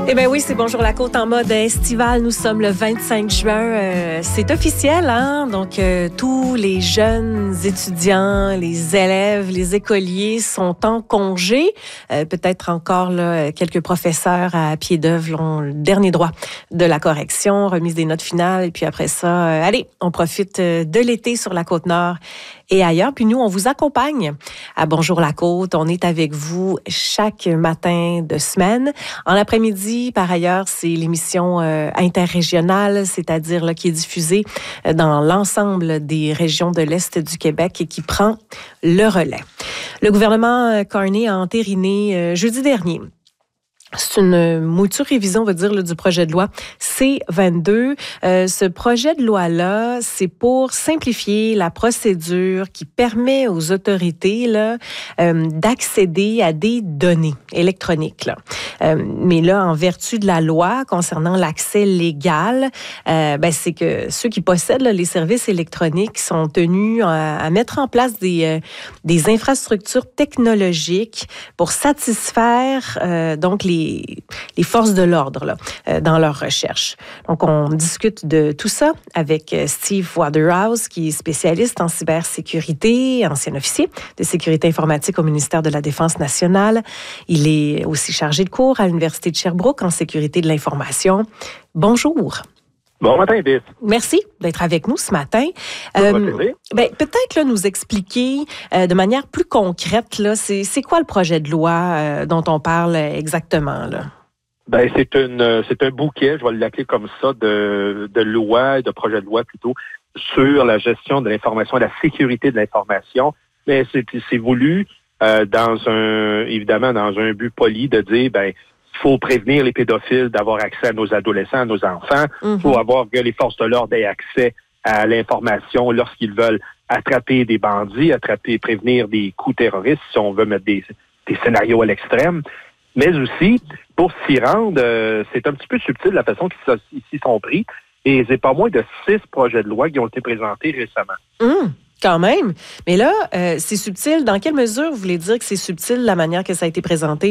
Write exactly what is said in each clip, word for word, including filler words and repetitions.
Eh bien oui, c'est Bonjour la Côte en mode estival. Nous sommes le vingt-cinq juin. Euh, c'est officiel, hein? Donc, euh, tous les jeunes étudiants, les élèves, les écoliers sont en congé. Euh, peut-être encore là, quelques professeurs à pied d'œuvre ont le dernier droit de la correction, remise des notes finales. Et puis après ça, euh, allez, on profite de l'été sur la Côte-Nord et ailleurs. Puis nous, on vous accompagne à Bonjour la Côte. On est avec vous chaque matin de semaine. En après-midi, par ailleurs, c'est l'émission euh, interrégionale, c'est-à-dire là, qui est diffusée dans l'ensemble des régions de l'Est du Québec et qui prend le relais. Le gouvernement Carney a entériné euh, jeudi dernier. C'est une mouture révision, on va dire, là, du projet de loi C vingt-deux. Euh, ce projet de loi-là, c'est pour simplifier la procédure qui permet aux autorités là, euh, d'accéder à des données électroniques. Là. Euh, mais là, en vertu de la loi concernant l'accès légal, euh, ben, c'est que ceux qui possèdent là, les services électroniques sont tenus à, à mettre en place des, euh, des infrastructures technologiques pour satisfaire euh, donc les les forces de l'ordre là, euh, dans leur recherche. Donc, on discute de tout ça avec Steve Waterhouse, qui est spécialiste en cybersécurité, ancien officier de sécurité informatique au ministère de la Défense nationale. Il est aussi chargé de cours à l'Université de Sherbrooke en sécurité de l'information. Bonjour. Bon matin, Edith. Merci d'être avec nous ce matin. Euh, ben, peut-être là, nous expliquer euh, de manière plus concrète, là, c'est, c'est quoi le projet de loi euh, dont on parle exactement, là? Ben, c'est une, c'est un bouquet, je vais l'appeler comme ça, de, de lois, de projets de loi plutôt, sur la gestion de l'information, la sécurité de l'information. Mais c'est, c'est voulu euh, dans un, évidemment, dans un but poli de dire, ben, il faut prévenir les pédophiles d'avoir accès à nos adolescents, à nos enfants. Il mm-hmm. faut avoir que les forces de l'ordre aient accès à l'information lorsqu'ils veulent attraper des bandits, attraper, prévenir des coups terroristes, si on veut mettre des, des scénarios à l'extrême. Mais aussi, pour s'y rendre, euh, c'est un petit peu subtil la façon qu'ils s'y sont pris. Et c'est pas moins de six projets de loi qui ont été présentés récemment. Mmh, quand même. Mais là, euh, c'est subtil. Dans quelle mesure vous voulez dire que c'est subtil la manière que ça a été présenté?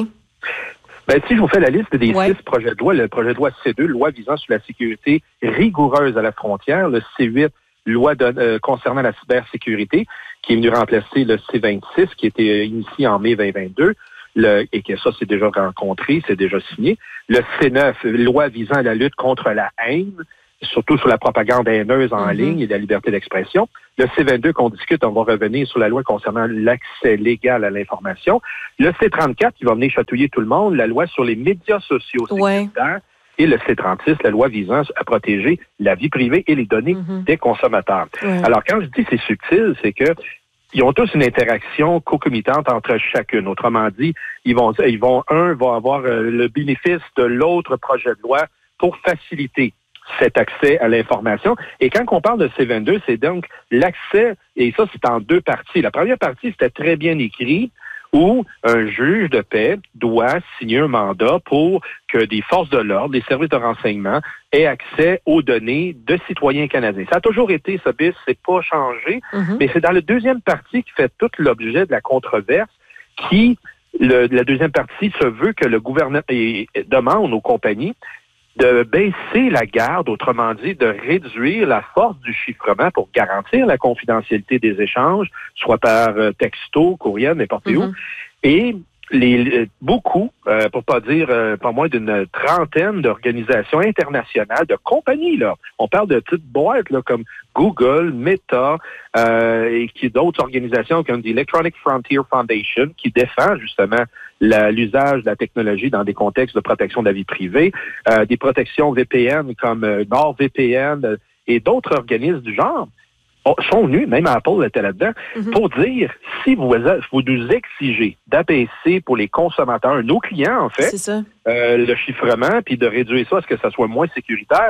Ben, si je vous fais la liste des ouais. six projets de loi, le projet de loi C deux, loi visant sur la sécurité rigoureuse à la frontière, le C huit, loi de, euh, concernant la cybersécurité, qui est venu remplacer le C vingt-six, qui était initié en mai vingt vingt-deux, le, et que ça, c'est déjà rencontré, c'est déjà signé. Le C neuf, loi visant la lutte contre la haine, surtout sur la propagande haineuse en mm-hmm. ligne et la liberté d'expression. Le C vingt-deux qu'on discute, on va revenir sur la loi concernant l'accès légal à l'information. Le C trente-quatre qui va venir chatouiller tout le monde, la loi sur les médias sociaux sécuritaires. Ouais. Et le C trente-six, la loi visant à protéger la vie privée et les données mm-hmm. des consommateurs. Ouais. Alors, quand je dis c'est subtil, c'est que ils ont tous une interaction concomitante entre chacune. Autrement dit, ils vont, ils vont un va avoir euh, le bénéfice de l'autre projet de loi pour faciliter cet accès à l'information. Et quand on parle de C vingt-deux, c'est donc l'accès, et ça, c'est en deux parties. La première partie, c'était très bien écrit, où un juge de paix doit signer un mandat pour que des forces de l'ordre, des services de renseignement aient accès aux données de citoyens canadiens. Ça a toujours été, ça, bis, c'est pas changé, mm-hmm. mais c'est dans la deuxième partie qui fait tout l'objet de la controverse qui, le, la deuxième partie, se veut que le gouvernement et, et demande aux compagnies de baisser la garde, autrement dit, de réduire la force du chiffrement pour garantir la confidentialité des échanges, soit par texto, courriel, n'importe mm-hmm. où. Et les, beaucoup, euh, pour pas dire euh, pas moins d'une trentaine d'organisations internationales, de compagnies, là. On parle de petites boîtes là, comme Google, Meta, euh, et qui d'autres organisations comme l'Electronic Frontier Foundation, qui défend justement la, l'usage de la technologie dans des contextes de protection de la vie privée, euh, des protections V P N comme euh, NordVPN euh, et d'autres organismes du genre. Sont venus, même Apple était là-dedans, mm-hmm. pour dire, si vous, vous nous exigez d'abaisser pour les consommateurs, nos clients en fait, euh, le chiffrement, puis de réduire ça à ce que ça soit moins sécuritaire,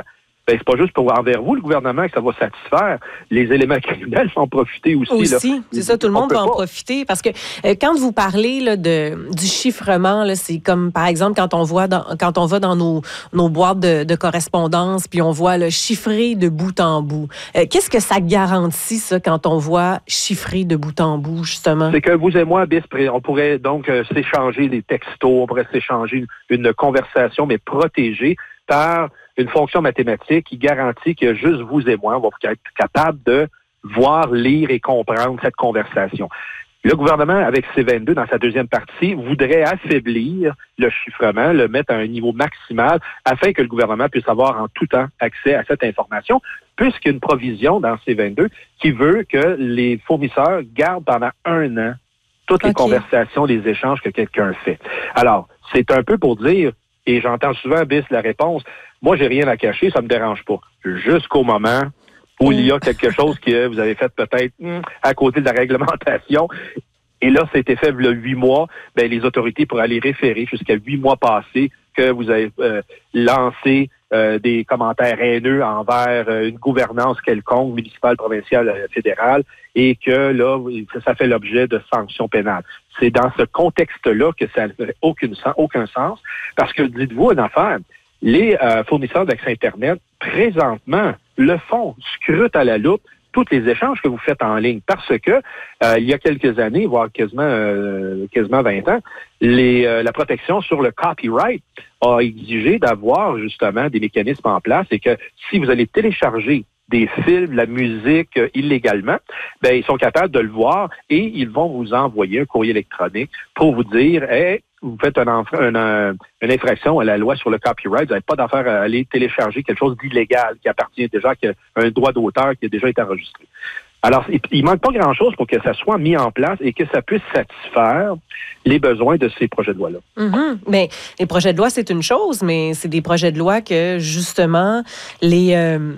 ben, c'est pas juste pour envers vous, le gouvernement, que ça va satisfaire. Les éléments criminels vont en profiter aussi. Aussi, là. c'est ça, tout le monde va en pas. profiter. Parce que euh, quand vous parlez là, de, du chiffrement, là, c'est comme, par exemple, quand on voit dans, quand on va dans nos, nos boîtes de, de correspondance, puis on voit le chiffré de bout en bout. Euh, qu'est-ce que ça garantit, ça, quand on voit chiffré de bout en bout, justement? C'est que vous et moi, Bis, on pourrait donc euh, s'échanger des textos, on pourrait s'échanger une, une conversation, mais protégée par une fonction mathématique qui garantit que juste vous et moi, on va être capable de voir, lire et comprendre cette conversation. Le gouvernement, avec C vingt-deux, dans sa deuxième partie, voudrait affaiblir le chiffrement, le mettre à un niveau maximal, afin que le gouvernement puisse avoir en tout temps accès à cette information, puisqu'il y a une provision dans C vingt-deux qui veut que les fournisseurs gardent pendant un an toutes les okay. conversations, les échanges que quelqu'un fait. Alors, c'est un peu pour dire, et j'entends souvent, Bis, la réponse, moi, j'ai rien à cacher, ça me dérange pas. Jusqu'au moment où il y a quelque chose que vous avez fait peut-être hmm, à côté de la réglementation. Et là, c'était fait il y a huit mois, ben, les autorités pourraient aller référer jusqu'à huit mois passés que vous avez euh, lancé euh, des commentaires haineux envers euh, une gouvernance quelconque, municipale, provinciale, euh, fédérale, et que là, ça fait l'objet de sanctions pénales. C'est dans ce contexte-là que ça n'a aucun, aucun sens, parce que, dites-vous une affaire, les euh, fournisseurs d'accès Internet, présentement, le font, scrutent à la loupe tous les échanges que vous faites en ligne. Parce que, euh, il y a quelques années, voire quasiment euh, quasiment vingt ans, les, euh, la protection sur le copyright a exigé d'avoir justement des mécanismes en place et que si vous allez télécharger des films, la musique euh, illégalement, ben ils sont capables de le voir et ils vont vous envoyer un courrier électronique pour vous dire « Hey, vous faites un enfra- un, un, une infraction à la loi sur le copyright, vous n'avez pas d'affaire à aller télécharger quelque chose d'illégal qui appartient déjà à un droit d'auteur qui a déjà été enregistré. » Alors, il ne manque pas grand-chose pour que ça soit mis en place et que ça puisse satisfaire les besoins de ces projets de loi-là. Mm-hmm. Mais les projets de loi, c'est une chose, mais c'est des projets de loi que, justement, les... Euh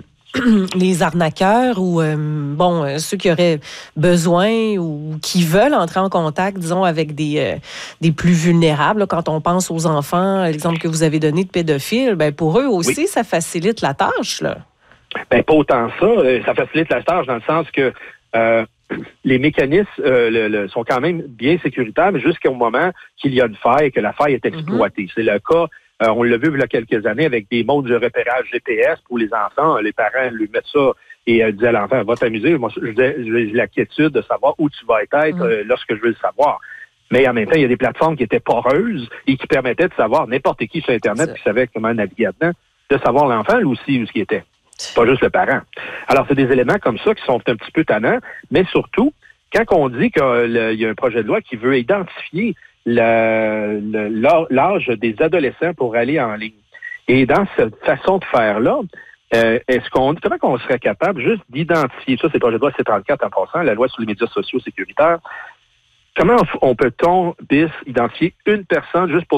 les arnaqueurs ou euh, bon euh, ceux qui auraient besoin ou qui veulent entrer en contact, disons, avec des euh, des plus vulnérables. Là, quand on pense aux enfants, l'exemple que vous avez donné de pédophiles, ben pour eux aussi, oui. ça facilite la tâche, là. Ben pas autant ça. Ça facilite la tâche dans le sens que euh, les mécanismes euh, le, le, sont quand même bien sécuritaires, mais jusqu'au moment qu'il y a une faille et que la faille est exploitée. Mm-hmm. C'est le cas. Euh, on l'a vu il y a quelques années avec des modes de repérage G P S pour les enfants. Les parents lui mettent ça et euh, disent à l'enfant, va t'amuser. Moi, j'ai la quiétude de savoir où tu vas être mmh. euh, lorsque je veux le savoir. Mais en même temps, il y a des plateformes qui étaient poreuses et qui permettaient de savoir n'importe qui sur Internet qui savait comment naviguer là-dedans, de savoir l'enfant, lui aussi, où ce qui était. Pas juste le parent. Alors, c'est des éléments comme ça qui sont un petit peu tannants, mais surtout, quand on dit qu'il y a un projet de loi qui veut identifier Le, le, l'âge des adolescents pour aller en ligne. Et dans cette façon de faire-là, euh, est-ce qu'on, comment on serait capable juste d'identifier, ça c'est le projet de loi C trente-quatre en passant, la loi sur les médias sociaux sécuritaires, comment on, on peut-on, Bis, identifier une personne juste pour